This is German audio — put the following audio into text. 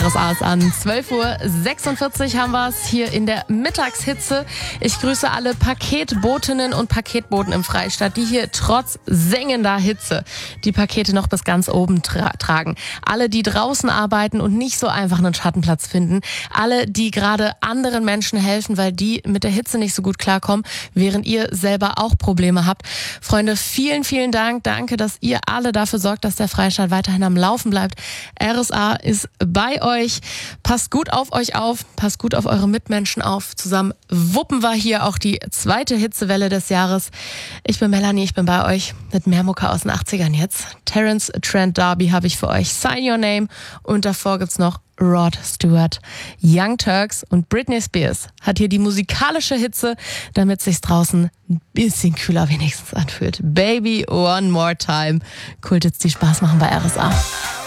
RSA ist an. 12:46 Uhr haben wir es hier in der Mittagshitze. Ich grüße alle Paketbotinnen und Paketboten im Freistaat, die hier trotz sengender Hitze die Pakete noch bis ganz oben tragen. Alle, die draußen arbeiten und nicht so einfach einen Schattenplatz finden. Alle, die gerade anderen Menschen helfen, weil die mit der Hitze nicht so gut klarkommen, während ihr selber auch Probleme habt. Freunde, vielen, vielen Dank. Danke, dass ihr alle dafür sorgt, dass der Freistaat weiterhin am Laufen bleibt. RSA ist bei euch. Passt gut auf euch auf. Passt gut auf eure Mitmenschen auf. Zusammen wuppen wir hier auch die zweite Hitzewelle des Jahres. Ich bin Melanie, ich bin bei euch mit mehr Mucke aus den 80ern jetzt. Terence Trent D'Arby habe ich für euch. Sign Your Name. Und davor gibt's noch Rod Stewart, Young Turks und Britney Spears hat hier die musikalische Hitze, damit sich's draußen ein bisschen kühler wenigstens anfühlt. Baby One More Time. Cool, jetzt die Spaß machen bei RSA.